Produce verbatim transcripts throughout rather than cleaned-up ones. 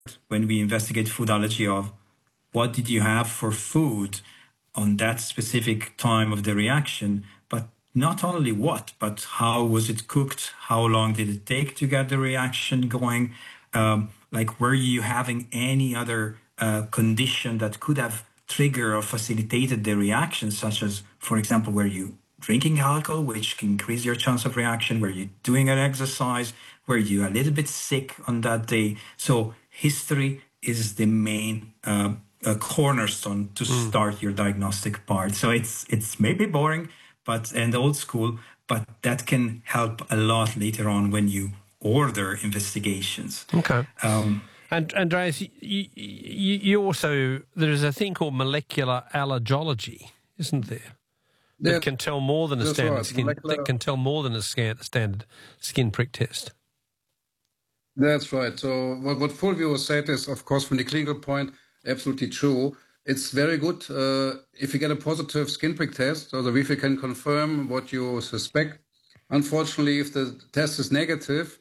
when we investigate food allergy of what did you have for food on that specific time of the reaction, but not only what, but how was it cooked? How long did it take to get the reaction going? Um, like, were you having any other uh, condition that could have triggered or facilitated the reaction, such as, for example, were you drinking alcohol, which can increase your chance of reaction? Were you doing an exercise? Were you a little bit sick on that day? So history is the main uh, uh, cornerstone to mm. start your diagnostic part. So it's it's maybe boring, but and old school, but that can help a lot later on when you order investigations. Okay. Um, and Andreas, you, you, you also, there is a thing called molecular allergology, isn't there? That That can tell more than a standard right. skin. Molecular... That can tell more than a scan, standard skin prick test. That's right. So what what Fulvio said is, of course, from the clinical point, absolutely true. It's very good uh, if you get a positive skin prick test, so that if you can confirm what you suspect. Unfortunately, if the test is negative,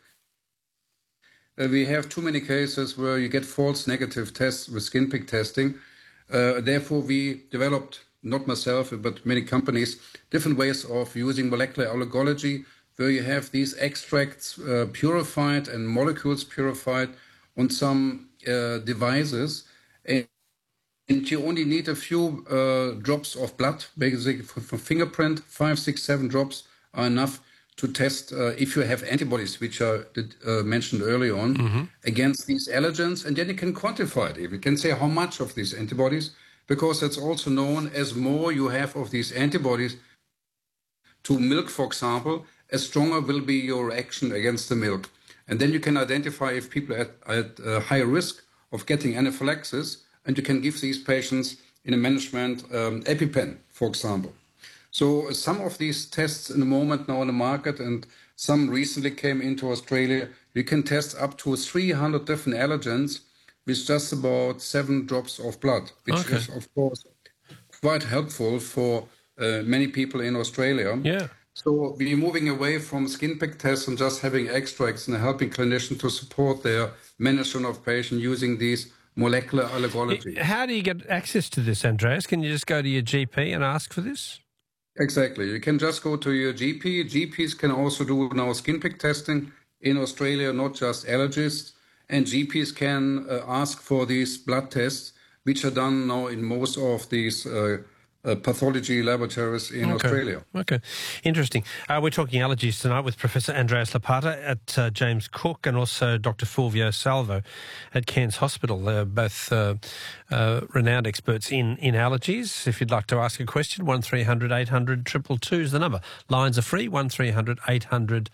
uh, we have too many cases where you get false negative tests with skin prick testing. Uh, therefore, we developed, not myself, but many companies, different ways of using molecular allergology, where you have these extracts uh, purified and molecules purified on some uh, devices. And, and you only need a few uh, drops of blood, basically for, for fingerprint, five, six, seven drops are enough to test uh, if you have antibodies, which are uh, mentioned early on, mm-hmm. against these allergens. And then you can quantify it. You can say how much of these antibodies, because it's also known as more you have of these antibodies to milk, for example, as stronger will be your reaction against the milk. And then you can identify if people are at, at a higher risk of getting anaphylaxis, and you can give these patients in a management um, EpiPen, for example. So some of these tests in the moment now on the market, and some recently came into Australia, you can test up to three hundred different allergens with just about seven drops of blood, which okay. is, of course, quite helpful for uh, many people in Australia. Yeah. So we're moving away from skin prick tests and just having extracts and helping clinicians to support their management of patients using these molecular allergology. How do you get access to this, Andreas? Can you just go to your G P and ask for this? Exactly. You can just go to your G P. G Ps can also do now skin prick testing in Australia, not just allergists. And G Ps can uh, ask for these blood tests, which are done now in most of these uh, uh, pathology laboratories in okay. Australia. Okay, interesting. Uh, we're talking allergies tonight with Professor Andreas Lopata at uh, James Cook and also Doctor Fulvio Salvo at Cairns Hospital. They're both uh, uh, renowned experts in, in allergies. If you'd like to ask a question, one three hundred eight hundred two two two is the number. Lines are free, one three hundred eight hundred